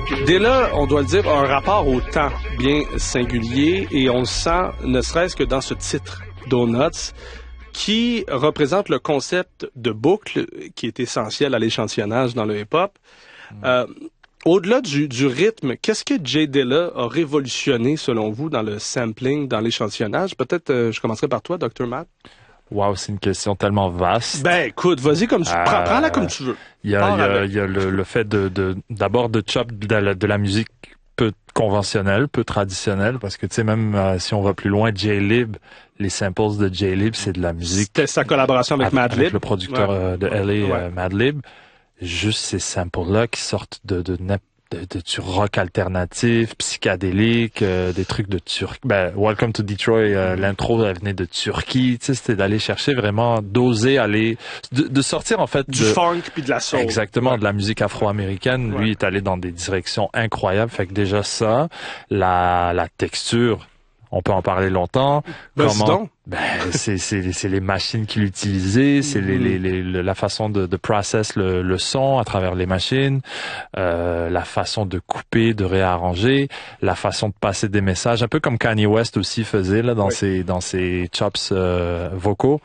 Dilla, on doit le dire, a un rapport au temps bien singulier et on le sent ne serait-ce que dans ce titre, Donuts, qui représente le concept de boucle qui est essentiel à l'échantillonnage dans le hip-hop. Au-delà du rythme, qu'est-ce que J Dilla a révolutionné selon vous dans le sampling, dans l'échantillonnage? Peut-être je commencerai par toi, Dr. Matt. Wow, c'est une question tellement vaste. Ben écoute, vas-y comme tu prends-la comme tu veux. Il y a le fait d'abord de chop de la musique peu conventionnelle, peu traditionnelle, parce que tu sais même si on va plus loin, J-Lib, les samples de J-Lib, c'est de la musique. C'était sa collaboration avec Madlib, avec le producteur de LA, Madlib. Juste ces samples-là qui sortent du rock alternatif, psychédélique, des trucs de Turquie. Welcome to Detroit, l'intro, elle venait de Turquie. Tu sais, c'était d'aller chercher vraiment, d'oser aller, de sortir en fait du funk puis de la soul. Exactement, de la musique afro-américaine. Lui est allé dans des directions incroyables. Fait que déjà ça, la texture, on peut en parler longtemps. C'est les machines qu'il utilisait, c'est la façon de process le son à travers les machines, la façon de couper, de réarranger, la façon de passer des messages, un peu comme Kanye West aussi faisait là dans ses chops vocaux.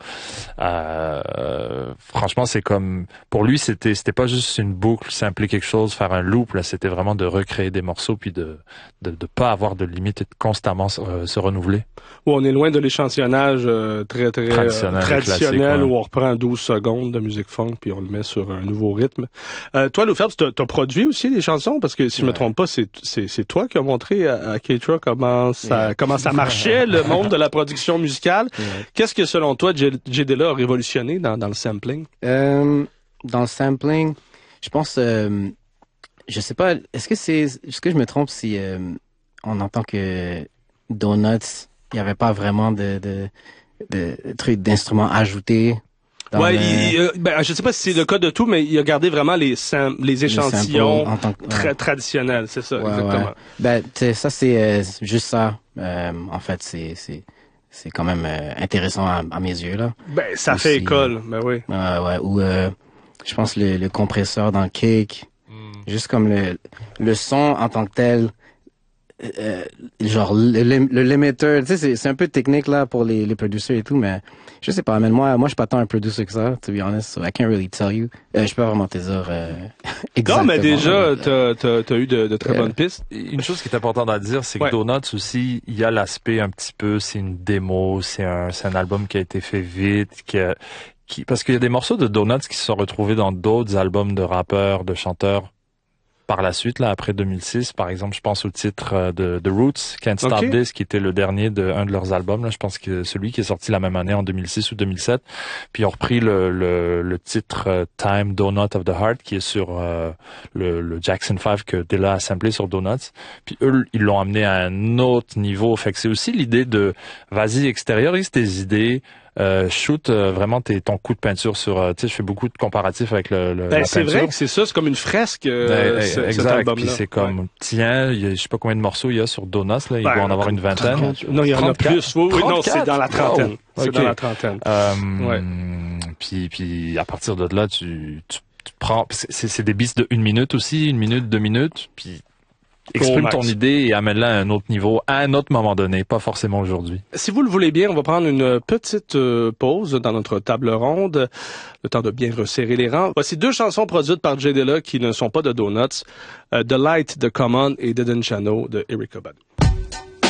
Franchement, c'est comme pour lui, c'était pas juste une boucle, sampler quelque chose, faire un loop là, c'était vraiment de recréer des morceaux puis de pas avoir de limite et de constamment se renouveler. On est loin de l'échantillonnage très traditionnel où on reprend 12 secondes de musique funk puis on le met sur un nouveau rythme. Toi, Lou Phelps, t'as produit aussi des chansons parce que si je me trompe pas, c'est toi qui as montré à Keitra comment ça marchait le monde de la production musicale. Qu'est-ce que selon toi J Dilla a révolutionné dans le sampling? Dans le sampling, je pense je sais pas, est-ce que je me trompe si on entend que Donuts, il y avait pas vraiment de trucs d'instruments ajoutés. Je sais pas si c'est le cas de tout, mais il a gardé vraiment les échantillons traditionnels, c'est ça, exactement. Ouais. Ça c'est juste ça. En fait, c'est quand même intéressant à mes yeux là. Ça aussi, fait école, oui. Ou je pense le compresseur dans le kick, juste comme le son en tant que tel. Genre le limiter, tu sais, c'est un peu technique là pour les producers et tout, mais je sais pas, mais moi je suis pas tant un producer que ça, to be honest, so I can't really tell you. Je peux pas vraiment te dire exactement. Non, mais déjà t'as eu de très bonnes pistes. Une chose qui est importante à dire, c'est que Donuts aussi, il y a l'aspect un petit peu, c'est une démo, c'est un album qui a été fait vite, parce qu'il y a des morceaux de Donuts qui se sont retrouvés dans d'autres albums de rappeurs, de chanteurs. Par la suite, là, après 2006, par exemple, je pense au titre de The Roots, Can't Stop This, qui était le dernier d'un de leurs albums. Là, je pense que celui qui est sorti la même année, en 2006 ou 2007. Puis ils ont repris le titre Time Donut of the Heart, qui est sur le Jackson 5 que Dilla a samplé sur Donuts. Puis eux, ils l'ont amené à un autre niveau. Fait que c'est aussi l'idée de vas-y, extériorise tes idées. Shoot vraiment ton coup de peinture sur tu sais, je fais beaucoup de comparatifs avec la c'est peinture. vrai que c'est ça, c'est comme une fresque exact, cet album-là. Puis c'est comme tiens, je sais pas combien de morceaux il y a sur Donuts là, il doit en avoir une vingtaine. 34. Non, il y en a plus. Oui, non, c'est dans la trentaine. Oh, c'est dans la trentaine. Puis à partir de là, tu prends c'est des beats de 1 minute aussi, 1 minute, 2 minutes, puis exprime ton idée et amène-la à un autre niveau, à un autre moment donné, pas forcément aujourd'hui. Si vous le voulez bien, on va prendre une petite pause dans notre table ronde, le temps de bien resserrer les rangs. Voici 2 chansons produites par J Dilla qui ne sont pas de Donuts, The Light de Common et Didn't Ya Know de Erykah Badu.